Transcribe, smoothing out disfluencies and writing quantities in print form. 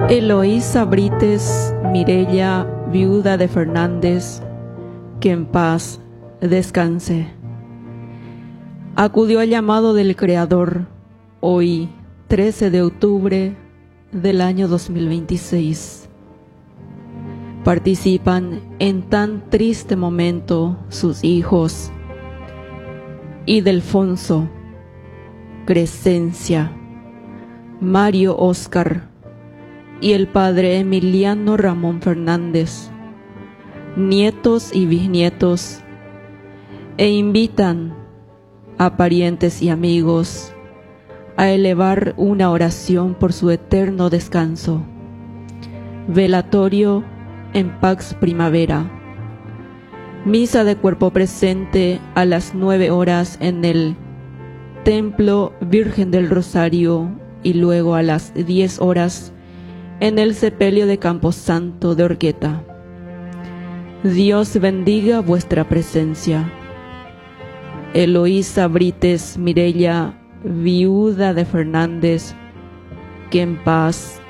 Eloísa Brites Mirella, viuda de Fernández, que en paz descanse. Acudió al llamado del Creador hoy, 13 de octubre del año 2026. Participan en tan triste momento sus hijos Ildefonso, Crescencia, Mario Oscar y el padre Emiliano Ramón Fernández, nietos y bisnietos, e invitan a parientes y amigos a elevar una oración por su eterno descanso. Velatorio en Pax Primavera. Misa de cuerpo presente a las 9 horas en el Templo Virgen del Rosario y luego a las 10 horas en el sepelio de Camposanto de Orqueta. Dios bendiga vuestra presencia. Eloísa Brites Mirella, viuda de Fernández, que en paz